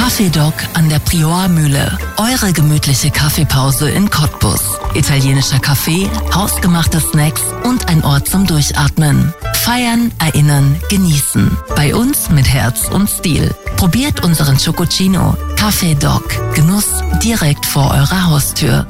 Kaffeedoc an der Priormühle. Eure gemütliche Kaffeepause in Cottbus. Italienischer Kaffee, hausgemachte Snacks und ein Ort zum Durchatmen. Feiern, erinnern, genießen. Bei uns mit Herz und Stil. Probiert unseren Chococino. Kaffeedoc. Genuss direkt vor eurer Haustür.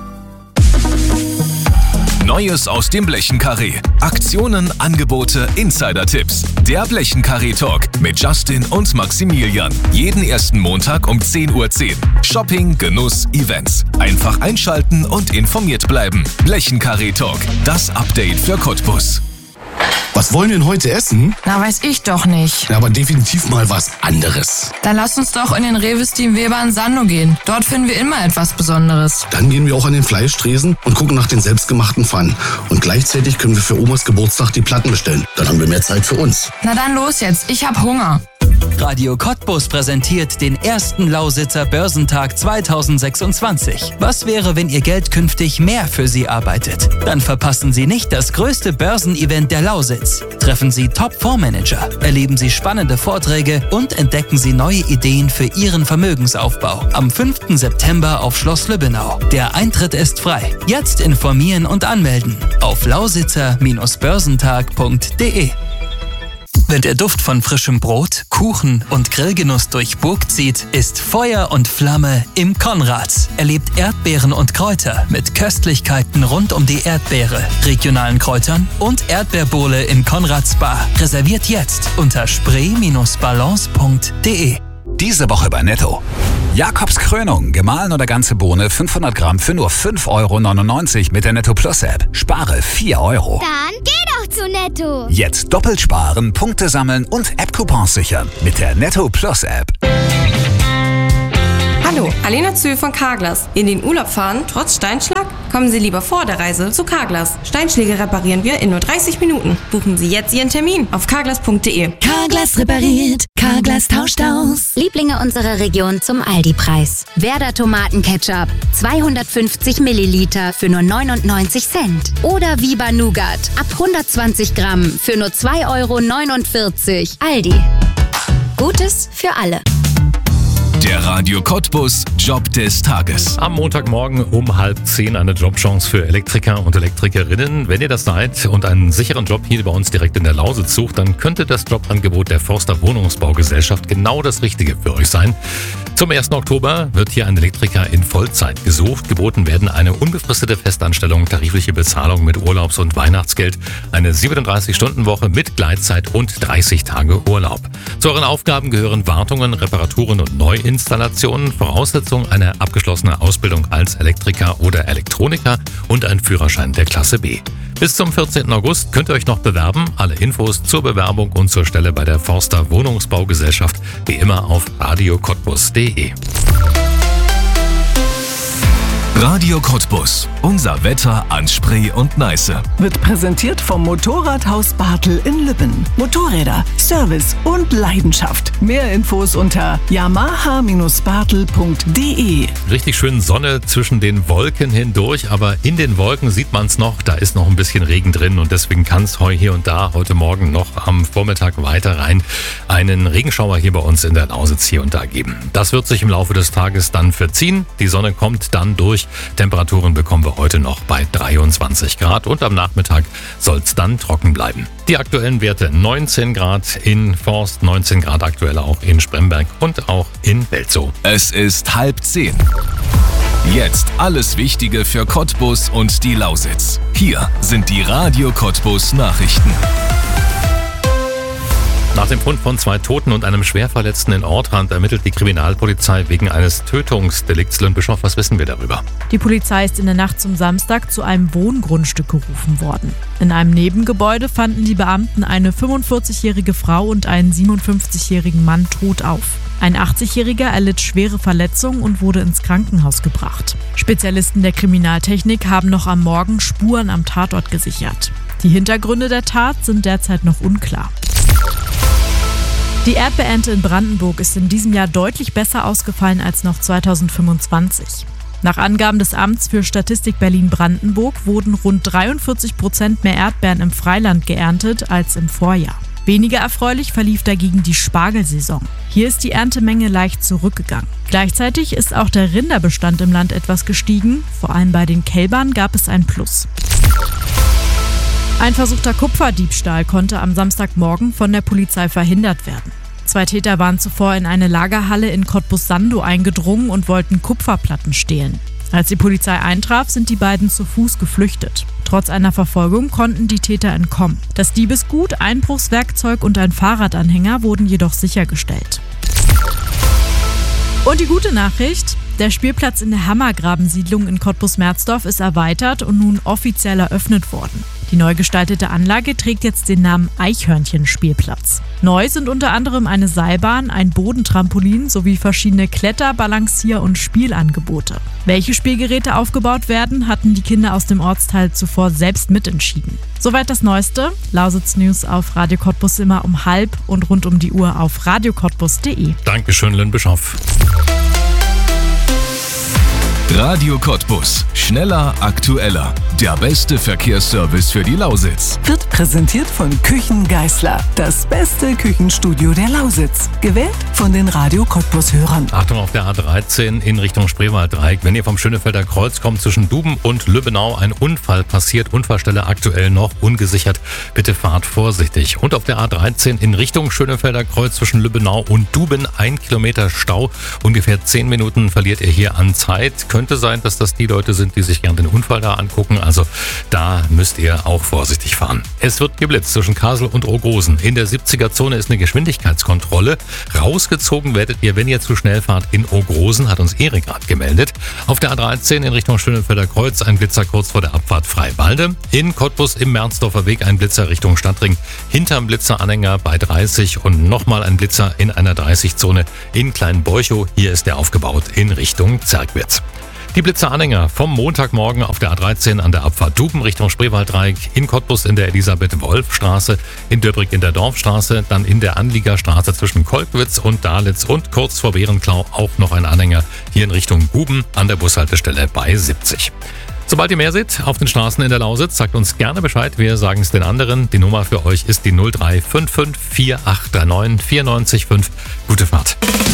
Neues aus dem Blechenkarree. Aktionen, Angebote, Insider-Tipps. Der Blechenkarree-Talk mit Justin und Maximilian. Jeden ersten Montag um 10:10 Uhr. Shopping, Genuss, Events. Einfach einschalten und informiert bleiben. Blechenkarree-Talk. Das Update für Cottbus. Was wollen wir denn heute essen? Na, weiß ich doch nicht. Ja, aber definitiv mal was anderes. Dann lass uns doch in den Rewe Team Weber in Sando gehen. Dort finden wir immer etwas Besonderes. Dann gehen wir auch an den Fleischtresen und gucken nach den selbstgemachten Pfannen. Und gleichzeitig können wir für Omas Geburtstag die Platten bestellen. Dann haben wir mehr Zeit für uns. Na dann los jetzt, ich hab Hunger. Radio Cottbus präsentiert den ersten Lausitzer Börsentag 2026. Was wäre, wenn Ihr Geld künftig mehr für Sie arbeitet? Dann verpassen Sie nicht das größte Börsenevent der Lausitz. Treffen Sie Top-Fondsmanager, erleben Sie spannende Vorträge und entdecken Sie neue Ideen für Ihren Vermögensaufbau. Am 5. September auf Schloss Lübbenau. Der Eintritt ist frei. Jetzt informieren und anmelden auf lausitzer-börsentag.de. Wenn der Duft von frischem Brot, Kuchen und Grillgenuss durch Burg zieht, ist Feuer und Flamme im Konrads. Erlebt Erdbeeren und Kräuter mit Köstlichkeiten rund um die Erdbeere, regionalen Kräutern und Erdbeerbowle in Konrads Bar. Reserviert jetzt unter spree-balance.de. Diese Woche bei Netto. Jakobs Krönung, gemahlen oder ganze Bohne, 500 Gramm für nur 5,99 € mit der Netto Plus App. Spare 4 €. Dann geh doch zu Netto. Jetzt doppelt sparen, Punkte sammeln und App-Coupons sichern mit der Netto Plus App. Hallo, Alena Zühl von Carglass. In den Urlaub fahren, trotz Steinschlag? Kommen Sie lieber vor der Reise zu Carglass. Steinschläge reparieren wir in nur 30 Minuten. Buchen Sie jetzt Ihren Termin auf carglass.de. Carglass repariert, Carglass tauscht aus. Lieblinge unserer Region zum Aldi-Preis. Werder Tomatenketchup, 250 Milliliter für nur 99 Cent. Oder Viva Nougat, ab 120 Gramm für nur 2,49 €. Aldi. Gutes für alle. Der Radio Cottbus Job des Tages. Am Montagmorgen um 9:30 eine Jobchance für Elektriker und Elektrikerinnen. Wenn ihr das seid und einen sicheren Job hier bei uns direkt in der Lausitz sucht, dann könnte das Jobangebot der Forster Wohnungsbaugesellschaft genau das Richtige für euch sein. Zum 1. Oktober wird hier ein Elektriker in Vollzeit gesucht. Geboten werden eine unbefristete Festanstellung, tarifliche Bezahlung mit Urlaubs- und Weihnachtsgeld, eine 37-Stunden-Woche mit Gleitzeit und 30 Tage Urlaub. Zu euren Aufgaben gehören Wartungen, Reparaturen und Neuinstallationen, Voraussetzung eine abgeschlossene Ausbildung als Elektriker oder Elektroniker und ein Führerschein der Klasse B. Bis zum 14. August könnt ihr euch noch bewerben. Alle Infos zur Bewerbung und zur Stelle bei der Forster Wohnungsbaugesellschaft wie immer auf radiocottbus.de. Radio Cottbus. Unser Wetter an Spree und Neiße. Wird präsentiert vom Motorradhaus Bartel in Lübben. Motorräder, Service und Leidenschaft. Mehr Infos unter yamaha-bartel.de. Richtig schön Sonne zwischen den Wolken hindurch, aber in den Wolken sieht man es noch, da ist noch ein bisschen Regen drin und deswegen kann es hier und da heute Morgen noch am Vormittag weiter rein einen Regenschauer hier bei uns in der Lausitz hier und da geben. Das wird sich im Laufe des Tages dann verziehen. Die Sonne kommt dann durch. Temperaturen bekommen wir heute noch bei 23 Grad und am Nachmittag soll es dann trocken bleiben. Die aktuellen Werte 19 Grad in Forst, 19 Grad aktuell auch in Spremberg und auch in Belzow. Es ist 9:30. Jetzt alles Wichtige für Cottbus und die Lausitz. Hier sind die Radio Cottbus Nachrichten. Nach dem Fund von 2 Toten und einem Schwerverletzten in Ortrand ermittelt die Kriminalpolizei wegen eines Tötungsdelikts. Lönn-Bischof, was wissen wir darüber? Die Polizei ist in der Nacht zum Samstag zu einem Wohngrundstück gerufen worden. In einem Nebengebäude fanden die Beamten eine 45-jährige Frau und einen 57-jährigen Mann tot auf. Ein 80-Jähriger erlitt schwere Verletzungen und wurde ins Krankenhaus gebracht. Spezialisten der Kriminaltechnik haben noch am Morgen Spuren am Tatort gesichert. Die Hintergründe der Tat sind derzeit noch unklar. Die Erdbeerernte in Brandenburg ist in diesem Jahr deutlich besser ausgefallen als noch 2025. Nach Angaben des Amts für Statistik Berlin-Brandenburg wurden rund 43% mehr Erdbeeren im Freiland geerntet als im Vorjahr. Weniger erfreulich verlief dagegen die Spargelsaison. Hier ist die Erntemenge leicht zurückgegangen. Gleichzeitig ist auch der Rinderbestand im Land etwas gestiegen. Vor allem bei den Kälbern gab es ein Plus. Ein versuchter Kupferdiebstahl konnte am Samstagmorgen von der Polizei verhindert werden. 2 Täter waren zuvor in eine Lagerhalle in Cottbus-Sandow eingedrungen und wollten Kupferplatten stehlen. Als die Polizei eintraf, sind die beiden zu Fuß geflüchtet. Trotz einer Verfolgung konnten die Täter entkommen. Das Diebesgut, Einbruchswerkzeug und ein Fahrradanhänger wurden jedoch sichergestellt. Und die gute Nachricht: Der Spielplatz in der Hammergraben-Siedlung in Cottbus-Merzdorf ist erweitert und nun offiziell eröffnet worden. Die neu gestaltete Anlage trägt jetzt den Namen Eichhörnchen-Spielplatz. Neu sind unter anderem eine Seilbahn, ein Bodentrampolin sowie verschiedene Kletter-, Balancier- und Spielangebote. Welche Spielgeräte aufgebaut werden, hatten die Kinder aus dem Ortsteil zuvor selbst mitentschieden. Soweit das Neueste. Lausitz News auf Radio Cottbus immer um 12:30 und rund um die Uhr auf radiocottbus.de. Dankeschön, Lynn Bischoff. Radio Cottbus. Schneller, aktueller. Der beste Verkehrsservice für die Lausitz. Wird präsentiert von Küchen Geisler. Das beste Küchenstudio der Lausitz. Gewählt von den Radio Cottbus-Hörern. Achtung auf der A13 in Richtung Spreewalddreieck. Wenn ihr vom Schönefelder Kreuz kommt, zwischen Duben und Lübbenau ein Unfall passiert. Unfallstelle aktuell noch ungesichert. Bitte fahrt vorsichtig. Und auf der A13 in Richtung Schönefelder Kreuz zwischen Lübbenau und Duben 1 Kilometer Stau. Ungefähr 10 Minuten verliert ihr hier an Zeit. Könnte sein, dass das die Leute sind, die sich gern den Unfall da angucken. Also da müsst ihr auch vorsichtig fahren. Es wird geblitzt zwischen Kassel und Ogrosen. In der 70er-Zone ist eine Geschwindigkeitskontrolle. Rausgezogen werdet ihr, wenn ihr zu schnell fahrt, in Ogrosen, hat uns Erik gerade gemeldet. Auf der A13 in Richtung Schönefelder Kreuz ein Blitzer kurz vor der Abfahrt Freiwalde. In Cottbus im Mernsdorfer Weg ein Blitzer Richtung Stadtring. Hinterm Blitzeranhänger bei 30 und nochmal ein Blitzer in einer 30-Zone in Kleinbeuchow. Hier ist der aufgebaut in Richtung Zerkwitz. Die Blitzeranhänger vom Montagmorgen auf der A13 an der Abfahrt Duben Richtung Spreewalddreieck, in Cottbus in der Elisabeth-Wolf-Straße, in Döbrig in der Dorfstraße, dann in der Anliegerstraße zwischen Kolkwitz und Dalitz und kurz vor Behrenklau auch noch ein Anhänger hier in Richtung Guben an der Bushaltestelle bei 70. Sobald ihr mehr seht auf den Straßen in der Lausitz, sagt uns gerne Bescheid. Wir sagen es den anderen. Die Nummer für euch ist die 0355 4839 94 Gute Fahrt.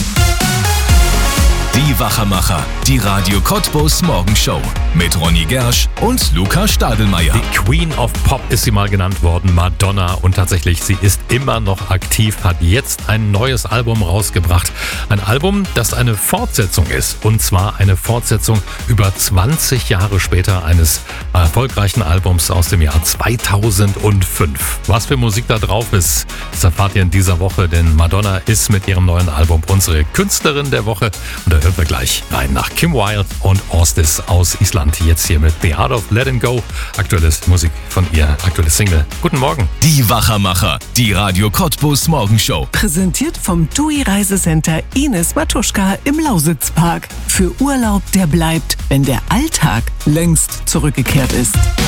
Die Wachermacher, die Radio Cottbus Morgenshow mit Ronny Gersch und Luca Stadelmeier. Die Queen of Pop ist sie mal genannt worden, Madonna. Und tatsächlich, sie ist immer noch aktiv, hat jetzt ein neues Album rausgebracht. Ein Album, das eine Fortsetzung ist. Und zwar eine Fortsetzung über 20 Jahre später eines erfolgreichen Albums aus dem Jahr 2005. Was für Musik da drauf ist, das erfahrt ihr in dieser Woche, denn Madonna ist mit ihrem neuen Album unsere Künstlerin der Woche. Und da hören wir gleich rein nach Kim Wilde und Orstis aus Island. Jetzt hier mit The Art of Letting Go. Aktuelles Musik von ihr, aktuelles Single. Guten Morgen. Die Wachermacher, die Radio Cottbus Morgenshow. Präsentiert vom TUI Reisecenter Ines Matuschka im Lausitzpark. Für Urlaub, der bleibt, wenn der Alltag längst zurückgekehrt ist.